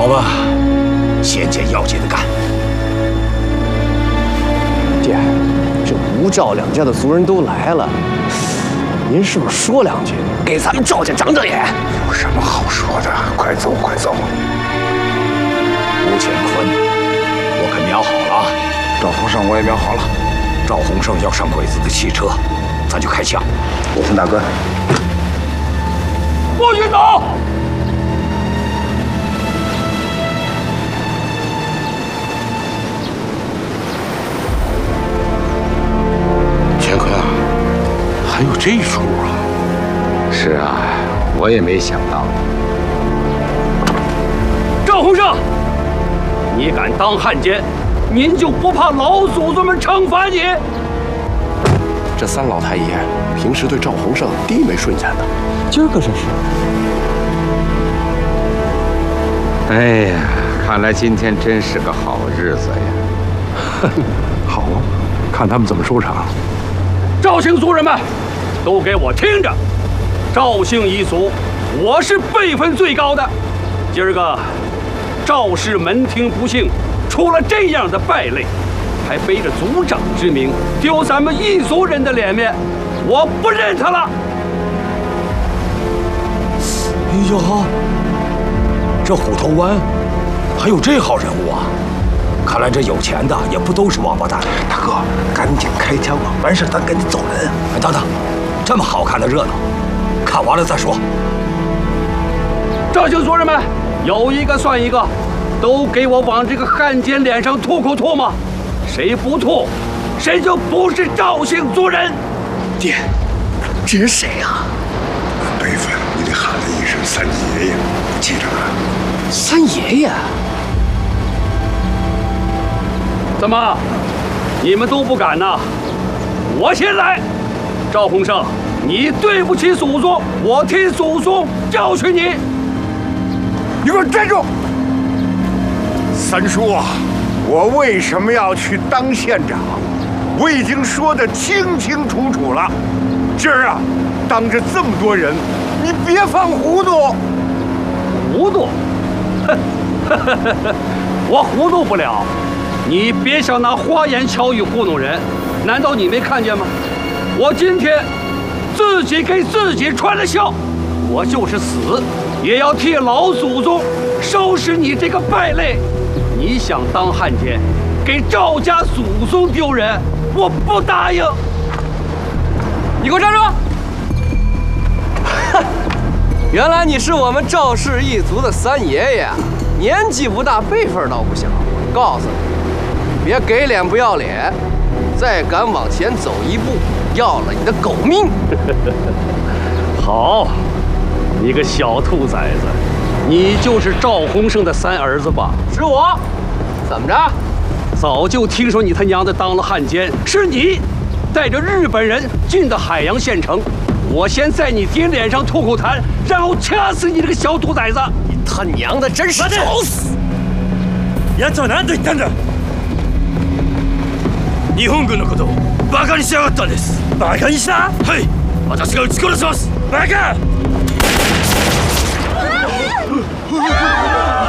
好吧，先见要紧的干。 爹，这吴赵两家的族人都来了，您是不是说两句，给咱们赵家长长眼？ 有什么好说的？快走，快走！吴乾坤，我可瞄好了。 赵洪胜我也瞄好了。 赵洪胜要上鬼子的汽车，咱就开枪。 我听大哥。 不许走！ 乾坤啊，还有这出啊！ 是啊，我也没想到。 赵洪胜，你敢当汉奸，您就不怕老祖宗们惩罚你？ 这三老太爷平时对赵洪胜低眉顺眼的， 今儿个这是…… 哎呀，看来今天真是个好日子呀！ 好啊，看他们怎么收场。 赵姓族人们，都给我听着！赵姓一族，我是辈分最高的。今儿个赵氏门庭不幸，出了这样的败类，还背着族长之名丢咱们一族人的脸面，我不认他了。 哎呦，这虎头湾还有这号人物啊！看来这有钱的也不都是王八蛋。 大哥，赶紧开枪吧，完事咱赶紧走人。 哎，等等，这么好看的热闹，看完了再说。 赵姓族人们，有一个算一个，都给我往这个汉奸脸上吐口唾沫！谁不吐，谁就不是赵姓族人。 爹，这是谁呀？按辈分，你得喊他一声三爷爷，记着啊。 三爷爷。 怎么，你们都不敢呐？我先来。赵洪胜，你对不起祖宗，我替祖宗教训你。 你给我站住！三叔啊，我为什么要去当县长？我已经说得清清楚楚了。今儿啊，当着这么多人，你别犯糊涂。 糊涂？哼，我糊涂不了。你别想拿花言巧语糊弄人，难道你没看见吗？我今天自己给自己穿了孝，我就是死，也要替老祖宗收拾你这个败类。你想当汉奸，给赵家祖宗丢人，我不答应。 你给我站住！原来你是我们赵氏一族的三爷爷，年纪不大，辈分倒不小。告诉你，别给脸不要脸，再敢往前走一步，要了你的狗命！ 好，你个小兔崽子，你就是赵洪胜的三儿子吧？ 是我，怎么着？ 早就听说你他娘的当了汉奸，是你带着日本人进的海洋县城。我先在你爹脸上吐口痰，然后掐死你这个小兔崽子！ 你他娘的真是找死！ 奴は何と言ったんだ。日本軍のことをバカにしやがったんです。バカにした？はい、私が撃ち殺します。バカ！